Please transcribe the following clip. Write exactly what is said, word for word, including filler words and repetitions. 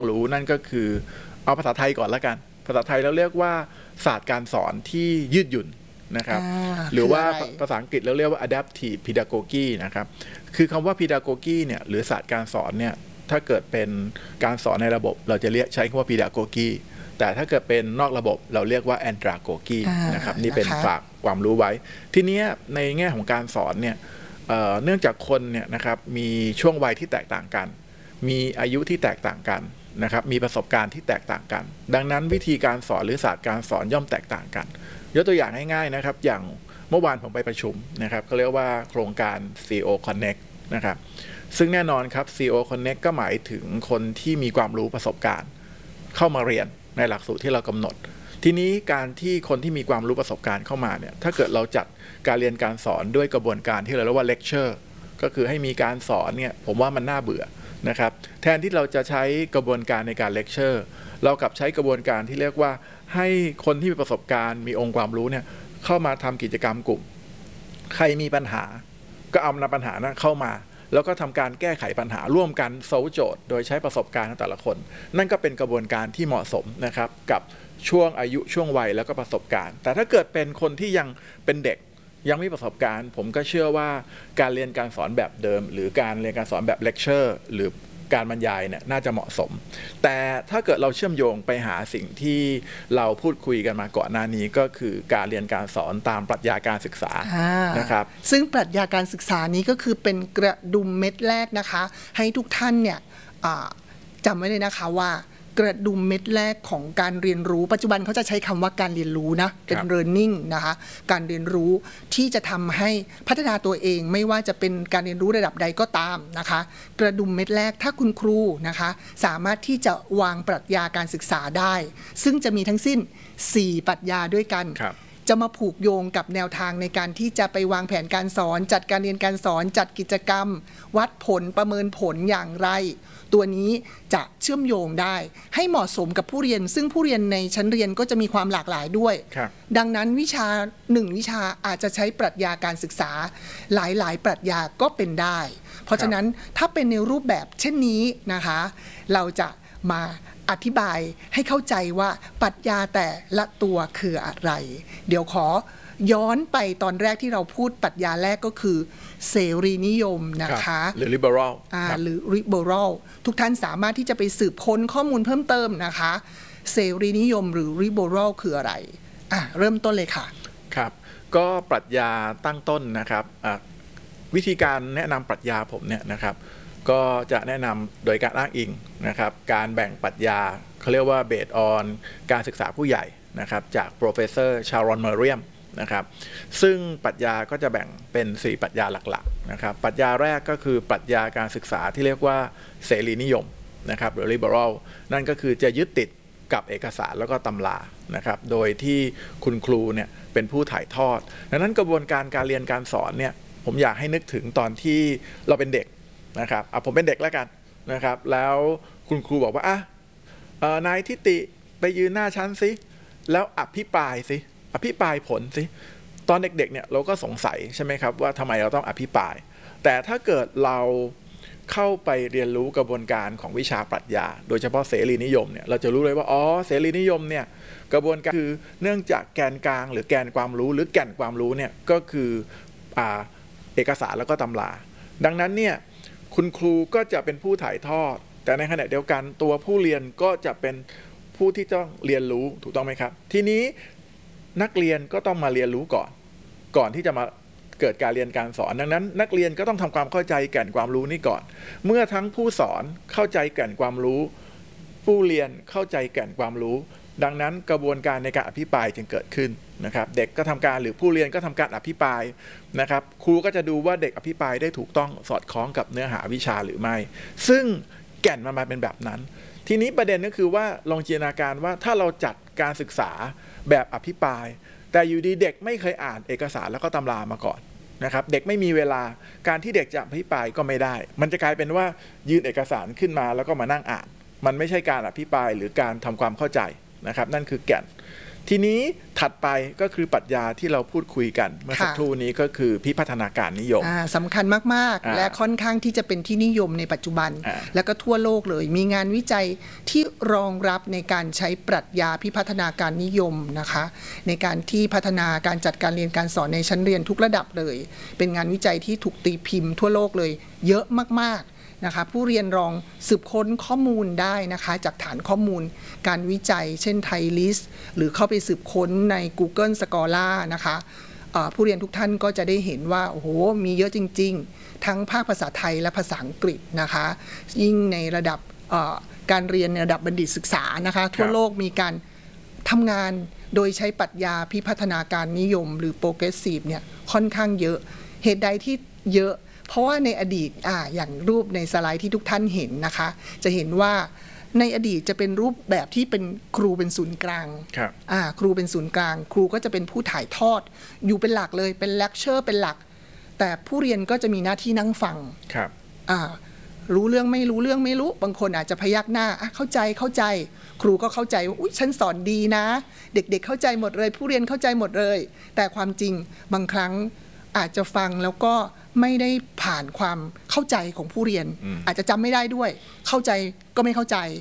รู้นั่นก็คือเอาภาษาไทยก่อนละกันภาษาไทยเราเรียกว่าศาสตร์การสอนที่ยืดหยุ่นนะครับหรือว่าภาษาอังกฤษเราเรียกว่า adaptive pedagogy นะครับคือคำว่า pedagogy เนี่ยหรือศาสตร์การสอนเนี่ยถ้าเกิดเป็นการสอนในระบบเราจะเรียกใช้คำว่า pedagogy แต่ถ้าเกิดเป็นนอกระบบเราเรียกว่า andragogy นะครับนี่เป็นฝากความรู้ไว้ทีนี้ในแง่ของการสอนเนี่ยเนื่องจากคนเนี่ยนะครับมีช่วงวัยที่แตกต่างกันมีอายุที่แตกต่างกันนะครับมีประสบการณ์ที่แตกต่างกันดังนั้นวิธีการสอนหรือศาสตร์การสอนย่อมแตกต่างกันยกตัวอย่างง่ายๆนะครับอย่างเมื่อวานผมไปประชุมนะครับเขาเรียกว่าโครงการ ซี อี โอ Connect นะครับซึ่งแน่นอนครับ ซี อี โอ Connect ก็หมายถึงคนที่มีความรู้ประสบการณ์เข้ามาเรียนในหลักสูตรที่เรากำหนดทีนี้การที่คนที่มีความรู้ประสบการณ์เข้ามาเนี่ยถ้าเกิดเราจัดการเรียนการสอนด้วยกระบวนการที่เราเรียกว่า lecture ก็คือให้มีการสอนเนี่ยผมว่ามันน่าเบื่อนะครับแทนที่เราจะใช้กระบวนการในการเลคเชอร์เรากลับใช้กระบวนการที่เรียกว่าให้คนที่มีประสบการณ์มีองค์ความรู้เนี่ยเข้ามาทำกิจกรรมกลุ่มใครมีปัญหาก็เอานำปัญหานั้นเข้ามาแล้วก็ทำการแก้ไขปัญหาร่วมกันโซลโจทย์โดยใช้ประสบการณ์ของแต่ละคนนั่นก็เป็นกระบวนการที่เหมาะสมนะครับกับช่วงอายุช่วงวัยแล้วก็ประสบการณ์แต่ถ้าเกิดเป็นคนที่ยังเป็นเด็กยังไม่มีประสบการณ์ผมก็เชื่อว่าการเรียนการสอนแบบเดิมหรือการเรียนการสอนแบบเลคเชอร์หรือการบรรยายเนี่ยน่าจะเหมาะสมแต่ถ้าเกิดเราเชื่อมโยงไปหาสิ่งที่เราพูดคุยกันมาก่อนหน้านี้ก็คือการเรียนการสอนตามปรัชญาการศึกษานะครับซึ่งปรัชญาการศึกษานี้ก็คือเป็นกระดุมเม็ดแรกนะคะให้ทุกท่านเนี่ยจำไว้เลยนะคะว่ากระดุมเม็ดแรกของการเรียนรู้ปัจจุบันเขาจะใช้คำว่าการเรียนรู้นะเป็น learning นะคะการเรียนรู้ที่จะทำให้พัฒนาตัวเองไม่ว่าจะเป็นการเรียนรู้ระดับใดก็ตามนะคะกระดุมเม็ดแรกถ้าคุณครูนะคะสามารถที่จะวางปรัชญาการศึกษาได้ซึ่งจะมีทั้งสิ้นสี่ปรัชญาด้วยกันจะมาผูกโยงกับแนวทางในการที่จะไปวางแผนการสอนจัดการเรียนการสอนจัดกิจกรรมวัดผลประเมินผลอย่างไรตัวนี้จะเชื่อมโยงได้ให้เหมาะสมกับผู้เรียนซึ่งผู้เรียนในชั้นเรียนก็จะมีความหลากหลายด้วยดังนั้นวิชาหนึ่งวิชาอาจจะใช้ปรัชญาการศึกษาหลายๆปรัชญาก็เป็นได้เพราะฉะนั้นถ้าเป็นในรูปแบบเช่นนี้นะคะเราจะมาอธิบายให้เข้าใจว่าปรัชญาแต่ละตัวคืออะไรเดี๋ยวขอย้อนไปตอนแรกที่เราพูดปรัชญาแรกก็คือเสรีนิยมนะคะหรือ liberal อ่าหรือ liberal ทุกท่านสามารถที่จะไปสืบค้นข้อมูลเพิ่มเติมนะคะเสรีนิยมหรือ liberal คืออะไรอ่ะเริ่มต้นเลยค่ะครับก็ปรัชญาตั้งต้นนะครับวิธีการแนะนำปรัชญาผมเนี่ยนะครับก็จะแนะนำโดยการอ้างอิงนะครับการแบ่งปรัชญาเขาเรียกว่า based on การศึกษาผู้ใหญ่นะครับจาก professor Sharon Merriam นะครับซึ่งปรัชญาก็จะแบ่งเป็นสี่ปรัชญาหลักๆนะครับปรัชญาแรกก็คือปรัชญาการศึกษาที่เรียกว่าเสรีนิยมนะครับหรือ liberal นั่นก็คือจะยึดติดกับเอกสารแล้วก็ตำรานะครับโดยที่คุณครูเนี่ยเป็นผู้ถ่ายทอดดังนั้นกระบวนการการเรียนการสอนเนี่ยผมอยากให้นึกถึงตอนที่เราเป็นเด็กนะครับเอาผมเป็นเด็กแล้วกันนะครับแล้วคุณครูบอกว่าอ่ะนายทิติไปยืนหน้าชั้นสิแล้วอภิปรายสิอภิปรายผลสิตอนเด็กๆเนี่ยเราก็สงสัยใช่ไหมครับว่าทำไมเราต้องอภิปรายแต่ถ้าเกิดเราเข้าไปเรียนรู้กระบวนการของวิชาปรัชญาโดยเฉพาะเสรีนิยมเนี่ยเราจะรู้เลยว่าอ๋อเสรีนิยมเนี่ยกระบวนการคือเนื่องจากแกนกลางหรือแกนความรู้หรือแก่นความรู้เนี่ยก็คืออ่าเอกสารแล้วก็ตำราดังนั้นเนี่ยคุณครูก็จะเป็นผู้ถ่ายทอดแต่ในขณะเดียวกันตัวผู้เรียนก็จะเป็นผู้ที่ต้องเรียนรู้ถูกต้องไหมครับทีนี้นักเรียนก็ต้องมาเรียนรู้ก่อนก่อนที่จะมาเกิดการเรียนการสอนดังนั้นนักเรียนก็ต้องทำความเข้าใจแก่นความรู้นี้ก่อนเมื่อทั้งผู้สอนเข้าใจแก่นความรู้ผู้เรียนเข้าใจแก่นความรู้ดังนั้นกระบวนการในการอภิปรายจึงเกิดขึ้นนะครับเด็กก็ทำการหรือผู้เรียนก็ทำการอภิปรายนะครับครูก็จะดูว่าเด็กอภิปรายได้ถูกต้องสอดคล้องกับเนื้อหาวิชาหรือไม่ซึ่งแก่นมันมาเป็นแบบนั้นทีนี้ประเด็นก็คือว่าลองจินตนาการว่าถ้าเราจัดการศึกษาแบบอภิปรายแต่อยู่ดีเด็กไม่เคยอ่านเอกสารแล้วก็ตำรามาก่อนนะครับเด็กไม่มีเวลาการที่เด็กจะอภิปรายก็ไม่ได้มันจะกลายเป็นว่ายื่นเอกสารขึ้นมาแล้วก็มานั่งอ่านมันไม่ใช่การอภิปรายหรือการทำความเข้าใจนะครับนั่นคือแก่นทีนี้ถัดไปก็คือปรัชญาที่เราพูดคุยกันเมื่อสักครู่นี้ก็คือพิพัฒนาการนิยมสำคัญมากๆและค่อนข้างที่จะเป็นที่นิยมในปัจจุบันและก็ทั่วโลกเลยมีงานวิจัยที่รองรับในการใช้ปรัชญาพิพัฒนาการนิยมนะคะในการที่พัฒนาการจัดการเรียนการสอนในชั้นเรียนทุกระดับเลยเป็นงานวิจัยที่ถูกตีพิมพ์ทั่วโลกเลยเยอะมากๆนะคะผู้เรียนลองสืบค้นข้อมูลได้นะคะจากฐานข้อมูลการวิจัยเช่นไทยลิสต์หรือเข้าไปสืบค้นใน Google Scholar นะคะผู้เรียนทุกท่านก็จะได้เห็นว่าโอ้โหมีเยอะจริงๆทั้งภาคภาษาไทยและภาษาอังกฤษนะคะยิ่งในระดับการเรียนในระดับบัณฑิตศึกษานะคะทั่วโลกมีการทำงานโดยใช้ปรัชญาพิพัฒนาการนิยมหรือ progressive เนี่ยค่อนข้างเยอะเหตุใดที่เยอะเพราะว่าในอดีตอ่าอย่างรูปในสไลด์ที่ทุกท่านเห็นนะคะจะเห็นว่าในอดีตจะเป็นรูปแบบที่เป็นครูเป็นศูนย์กลางครับอ่าครูเป็นศูนย์กลางครูก็จะเป็นผู้ถ่ายทอดอยู่เป็นหลักเลยเป็นเลคเชอร์เป็นหลักแต่ผู้เรียนก็จะมีหน้าที่นั่งฟังครับอ่ารู้เรื่องไม่รู้เรื่องไม่รู้บางคนอาจจะพยักหน้าอ่ะเข้าใจเข้าใจครูก็เข้าใจว่าอุ๊ยฉันสอนดีนะเด็กๆเข้าใจหมดเลยผู้เรียนเข้าใจหมดเลยแต่ความจริงบางครั้งอาจจะฟังแล้วก็ไม่ได้ผ่านความเข้าใจของผู้เรียนอาจจะจำไม่ได้ด้วยเข้าใจก็ไม่เข้าใจ